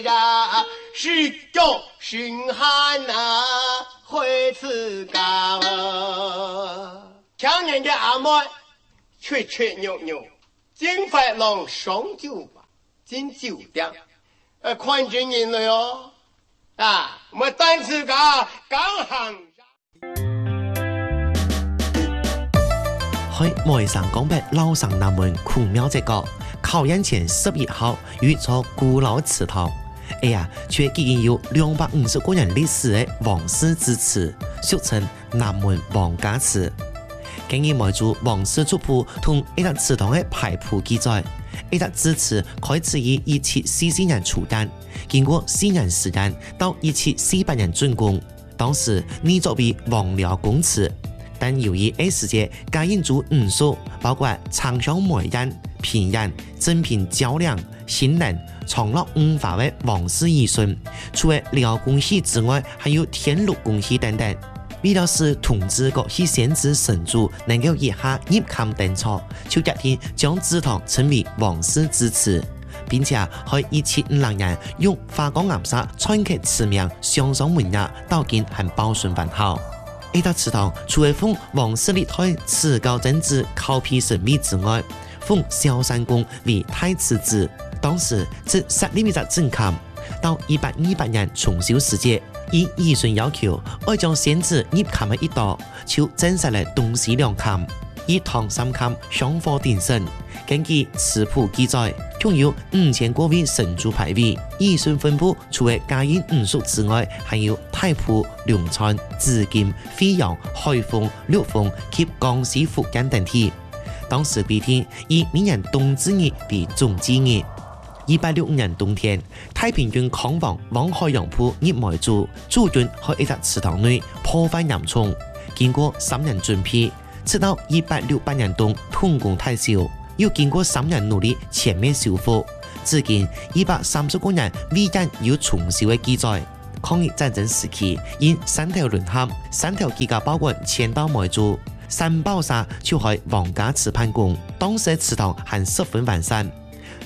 呀，是叫寻汉啊，会自高。强人的阿妹，吹吹扭扭，金发郎上酒吧，进酒店，看见人了哟，啊，我单自个刚行。 喺外省江北老城南门苦庙这个考验前11号遇咗古老祠堂，哎呀，却竟然有250个人历史的王室之祠，俗称南门王家祠。根据梅族王室族谱同一笪祠堂的牌谱记载，一笪之祠开始于1744年初诞，经过4年时间到1748年竣工，当时拟作为王僚公祠。但由于那时节加引入元素，包括长香梅印、平印、正品较量、新人、长乐5法的王室遗训，除了辽公祠之外，还有天禄公祠等等。为了使统治各系先知神主能够一下入坎登场，就决定将祠堂称为王室之祠，并且在1750年用花岗岩砂篆刻祠名，镶上门牙，到今还保存完好。一笪祠堂除了奉王室历代持高政治考批神秘之外，奉萧山公为太子子，当时只设立一个正龛。到1828年重修时节，以遗训要求，要将先知入龛的一道，就增设了东西2龛，以唐3龛香火鼎盛。根据祠谱记载，共有5000多位神主牌位，遗训分布除了嘉应5属之外，还有太仆、龙川、紫金、飞扬、海丰、陆丰及江西福建等地。当时规定以每年冬至日为总祭日。1865年冬天，太平军抗王王海洋铺入梅族，驻军在一笪祠堂内破坏严重，经过3年准批，直到1868年冬统攻太少，又经过3年努力全面修复，至今130个人未然有重修的记载。抗日战争时期，因山头沦陷，3条机甲包管迁到梅族，3爆杀就在王家祠办公，当时祠堂还十分完善。